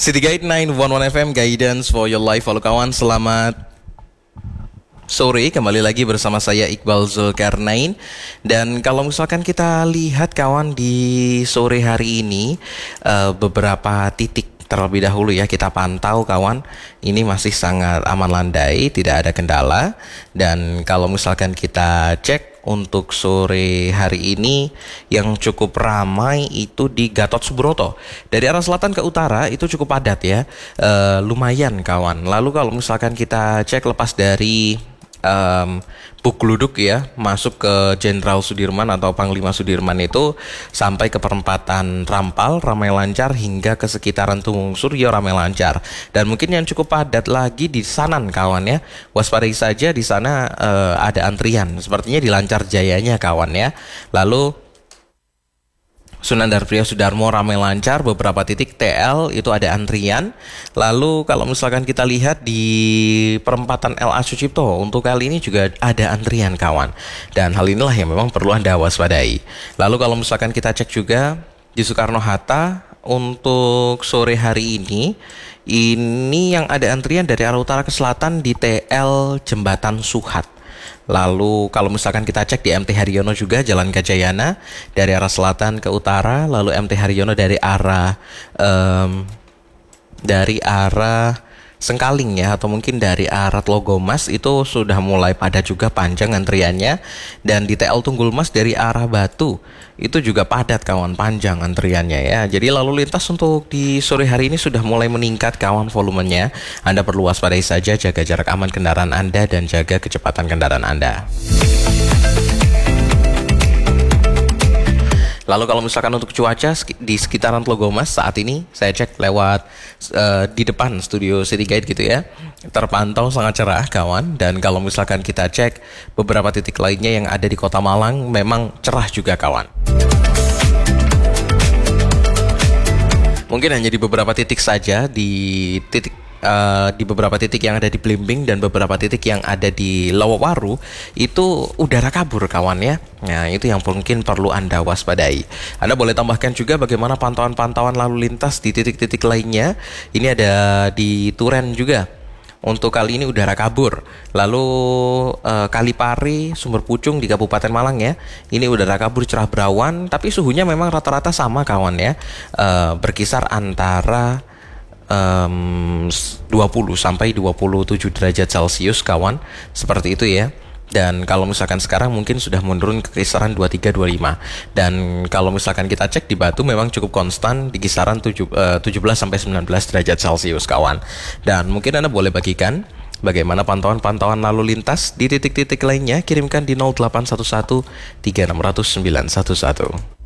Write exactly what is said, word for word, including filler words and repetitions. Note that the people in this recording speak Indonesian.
City Guide sembilan satu satu F M, Guidance for your life. Halo kawan, selamat sore, kembali lagi bersama saya Iqbal Zulkarnain. Dan kalau misalkan kita lihat kawan, di sore hari ini uh, beberapa titik terlebih dahulu ya kita pantau kawan, ini masih sangat aman landai, tidak ada kendala. Dan kalau misalkan kita cek untuk sore hari ini yang cukup ramai itu di Gatot Subroto. Dari arah selatan ke utara itu cukup padat ya, e, lumayan kawan. Lalu kalau misalkan kita cek lepas dari Um, Bukluduk ya, masuk ke Jenderal Sudirman atau Panglima Sudirman itu sampai ke perempatan Rampal ramai lancar, hingga ke sekitaran Tumung Suryo ramai lancar. Dan mungkin yang cukup padat lagi di Sanan kawan ya, waspadai saja di sana uh, ada antrian, sepertinya di Lancar Jayanya kawan ya. Lalu Sunan Darprio Sudarmo ramai lancar, beberapa titik T L itu ada antrian. Lalu kalau misalkan kita lihat di perempatan L A Sucipto, untuk kali ini juga ada antrian kawan. Dan hal inilah yang memang perlu Anda waspadai. Lalu kalau misalkan kita cek juga di Soekarno-Hatta untuk sore hari ini, ini yang ada antrian dari arah utara ke selatan di T L Jembatan Suhat. Lalu kalau misalkan kita cek di M T Haryono juga Jalan Gajayana dari arah selatan ke utara. Lalu M T Haryono dari arah um, dari arah Sengkaling ya, atau mungkin dari arah Tlogomas itu sudah mulai padat juga, panjang antriannya. Dan di T L Tunggul Mas dari arah Batu itu juga padat kawan, panjang antriannya ya. Jadi lalu lintas untuk di sore hari ini sudah mulai meningkat kawan volumenya. Anda perlu waspadai saja, jaga jarak aman kendaraan Anda dan jaga kecepatan kendaraan Anda. Lalu kalau misalkan untuk cuaca di sekitaran Tlogomas saat ini saya cek lewat uh, di depan studio City Guide gitu ya, terpantau sangat cerah kawan. Dan kalau misalkan kita cek beberapa titik lainnya yang ada di Kota Malang, memang cerah juga kawan. Mungkin hanya di beberapa titik saja, di titik Uh, di beberapa titik yang ada di Blimbing dan beberapa titik yang ada di Lowowaru itu udara kabur kawan ya. Nah itu yang mungkin perlu Anda waspadai. Anda boleh tambahkan juga bagaimana pantauan-pantauan lalu lintas di titik-titik lainnya. Ini ada di Turen juga. Untuk kali ini udara kabur. Lalu uh, Kalipari, Sumber Pucung di Kabupaten Malang ya, ini udara kabur cerah berawan, tapi suhunya memang rata-rata sama kawan ya, uh, berkisar antara Um, dua puluh sampai dua puluh tujuh derajat Celcius kawan, seperti itu ya. Dan kalau misalkan sekarang mungkin sudah menurun ke kisaran dua puluh tiga dua puluh lima. Dan kalau misalkan kita cek di Batu memang cukup konstan di kisaran tujuh, uh, tujuh belas sampai sembilan belas derajat Celcius kawan. Dan mungkin Anda boleh bagikan bagaimana pantauan-pantauan lalu lintas di titik-titik lainnya, kirimkan di nol delapan satu satu tiga enam nol nol sembilan satu satu.